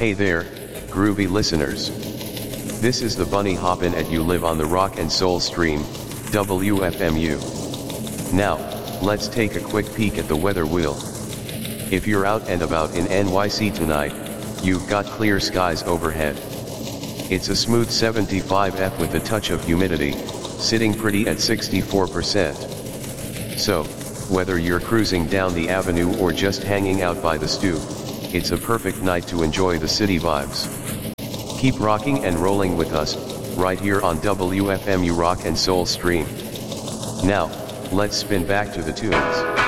Hey there, groovy listeners. This is the Bunny Hoppin' at You Live on the Rock and Soul Stream, WFMU. Now, let's take a quick peek at the weather wheel. If you're out and about in NYC tonight, you've got clear skies overhead. It's a smooth 75 with a touch of humidity, sitting pretty at 64%. So, whether you're cruising down the avenue or just hanging out by the stoop, it's a perfect night to enjoy the city vibes. Keep rocking and rolling with us, right here on WFMU Rock and Soul Stream. Now, let's spin back to the tunes.